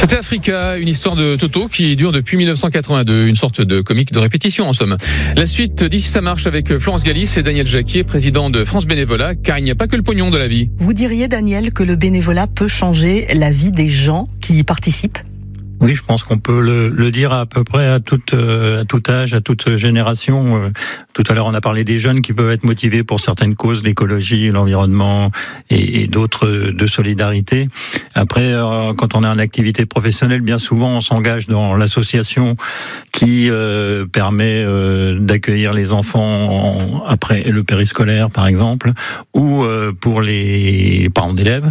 C'était Africa, une histoire de Toto qui dure depuis 1982, une sorte de comique de répétition en somme. La suite d'ici ça marche avec Florence Galis et Daniel Jacquier, président de France Bénévolat, car il n'y a pas que le pognon de la vie. Vous diriez, Daniel, que le bénévolat peut changer la vie des gens qui y participent ? Oui, je pense qu'on peut le dire à peu près à tout âge, à toute génération. Tout à l'heure, on a parlé des jeunes qui peuvent être motivés pour certaines causes, l'écologie, l'environnement et d'autres de solidarité. Après, quand on est en activité professionnelle, bien souvent, on s'engage dans l'association qui permet d'accueillir les enfants après le périscolaire, par exemple, ou pour les parents d'élèves.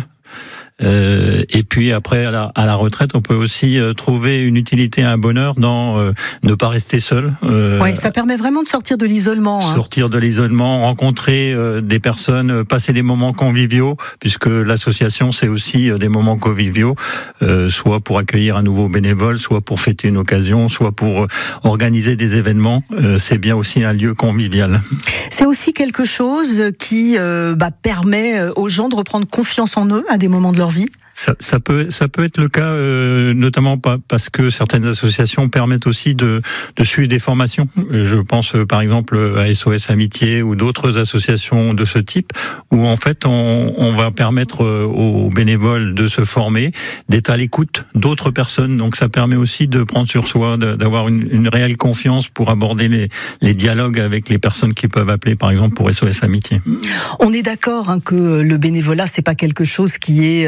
Et puis après, à la retraite, on peut aussi trouver une utilité, un bonheur dans ne pas rester seul. Ouais, ça permet vraiment de sortir de l'isolement. Sortir de l'isolement, rencontrer des personnes, passer des moments conviviaux, puisque l'association, c'est aussi des moments conviviaux, soit pour accueillir un nouveau bénévole, soit pour fêter une occasion, soit pour organiser des événements. C'est bien aussi un lieu convivial. C'est aussi quelque chose qui permet aux gens de reprendre confiance en eux à des moments de leur vie. Ça peut être le cas, notamment parce que certaines associations permettent aussi de suivre des formations. Je pense par exemple à SOS Amitié ou d'autres associations de ce type, où en fait on va permettre aux bénévoles de se former, d'être à l'écoute d'autres personnes. Donc ça permet aussi de prendre sur soi, d'avoir une réelle confiance pour aborder les dialogues avec les personnes qui peuvent appeler, par exemple pour SOS Amitié. On est d'accord que le bénévolat, c'est pas quelque chose qui est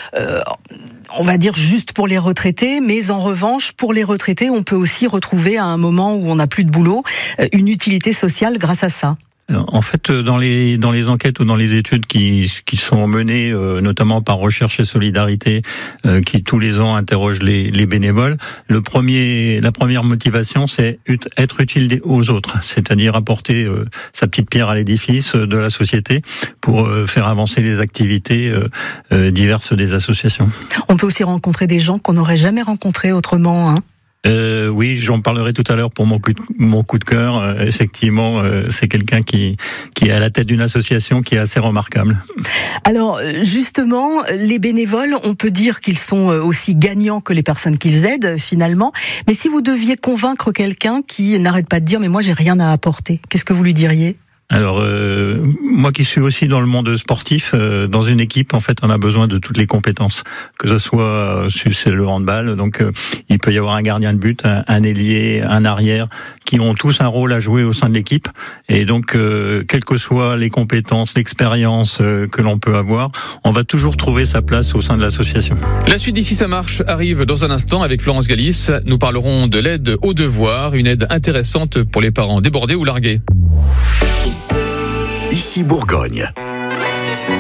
on va dire juste pour les retraités, mais en revanche, pour les retraités, on peut aussi retrouver à un moment où on n'a plus de boulot, une utilité sociale grâce à ça. En fait, dans les enquêtes ou dans les études qui sont menées, notamment par Recherche et Solidarité, qui tous les ans interrogent les bénévoles, la première motivation, c'est être utile aux autres, c'est-à-dire apporter sa petite pierre à l'édifice de la société pour faire avancer les activités diverses des associations. On peut aussi rencontrer des gens qu'on n'aurait jamais rencontrés autrement, hein. Oui, j'en parlerai tout à l'heure pour mon coup de cœur. Effectivement, c'est quelqu'un qui est à la tête d'une association qui est assez remarquable. Alors, justement, les bénévoles, on peut dire qu'ils sont aussi gagnants que les personnes qu'ils aident, finalement. Mais si vous deviez convaincre quelqu'un qui n'arrête pas de dire « mais moi, j'ai rien à apporter », qu'est-ce que vous lui diriez ? Alors, moi qui suis aussi dans le monde sportif, dans une équipe, en fait, on a besoin de toutes les compétences. Que ce soit, c'est le handball, donc il peut y avoir un gardien de but, un ailier, un arrière, qui ont tous un rôle à jouer au sein de l'équipe. Et donc, quelles que soient les compétences, l'expérience que l'on peut avoir, on va toujours trouver sa place au sein de l'association. La suite d'ici ça marche arrive dans un instant avec Florence Galis. Nous parlerons de l'aide aux devoirs, une aide intéressante pour les parents débordés ou largués. Ici Bourgogne.